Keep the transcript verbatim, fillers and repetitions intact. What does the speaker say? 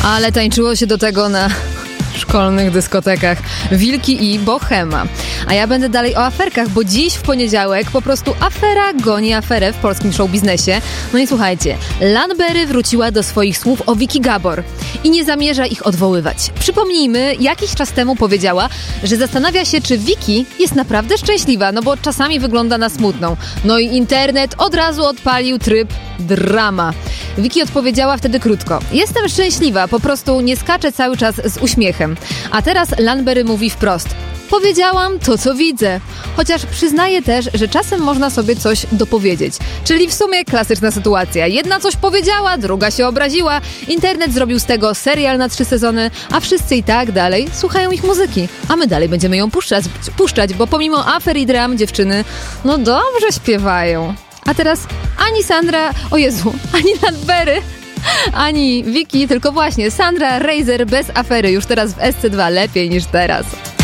Ale tańczyło się do tego na szkolnych dyskotekach. Wilki i Bohema. A ja będę dalej o aferkach, bo dziś w poniedziałek po prostu afera goni aferę w polskim showbiznesie. No i słuchajcie, Lanberry wróciła do swoich słów o Vicki Gabor i nie zamierza ich odwoływać. Przypomnijmy, jakiś czas temu powiedziała, że zastanawia się, czy Vicki jest naprawdę szczęśliwa, no bo czasami wygląda na smutną. No i internet od razu odpalił tryb drama. Vicki odpowiedziała wtedy krótko: jestem szczęśliwa, po prostu nie skaczę cały czas z uśmiechem. A teraz Lanberry mówi wprost: powiedziałam to, co widzę. Chociaż przyznaję też, że czasem można sobie coś dopowiedzieć. Czyli w sumie klasyczna sytuacja. Jedna coś powiedziała, druga się obraziła. Internet zrobił z tego serial na trzy sezony, a wszyscy i tak dalej słuchają ich muzyki. A my dalej będziemy ją puszczać, puszczać bo pomimo afer i dram dziewczyny, no dobrze śpiewają. A teraz ani Sandra, o Jezu, ani Lanberry, ani Vicki, tylko właśnie Sandra Reiser bez afery. Już teraz w S C dwa lepiej niż teraz.